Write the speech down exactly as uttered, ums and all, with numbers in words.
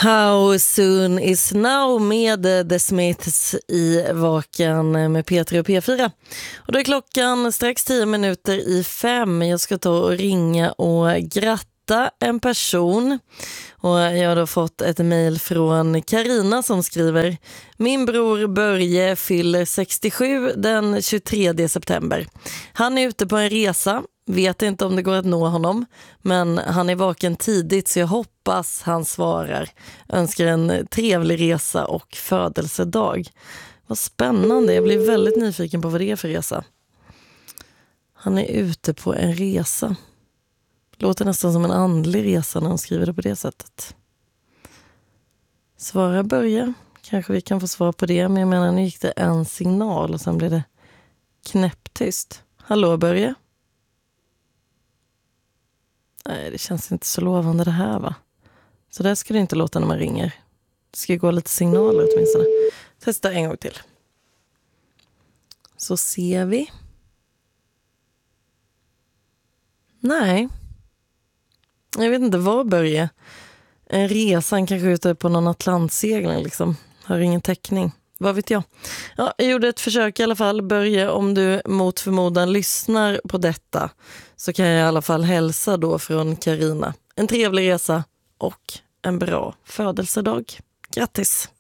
How soon is now med The Smiths i Vaken med P tre och P fyra. Och då är klockan strax tio minuter i fem. Jag ska ta och ringa och gratta en person. Och jag har då fått ett mejl från Karina som skriver: Min bror Börje fyller sextiosju den tjugotredje september. Han är ute på en resa. Vet inte om det går att nå honom, men han är vaken tidigt så jag hoppas han svarar. Önskar en trevlig resa och födelsedag. Vad spännande, jag blir väldigt nyfiken på vad det är för resa. Han är ute på en resa. Låter nästan som en andlig resa när han skriver det på det sättet. Svara Börje, kanske vi kan få svar på det, men jag menar nu gick det en signal och sen blev det knäpptyst. Hallå Börje? Nej, det känns inte så lovande det här, va? Så där ska det inte låta när man ringer. Det ska gå lite signaler åtminstone. Testa en gång till. Så ser vi. Nej. Jag vet inte vad Börje. En resan kanske ute på någon atlantsegling liksom. Har ingen täckning. Vad vet jag? Ja, jag gjorde ett försök i alla fall. Börje, om du mot förmodan lyssnar på detta så kan jag i alla fall hälsa då från Karina. En trevlig resa och en bra födelsedag. Grattis!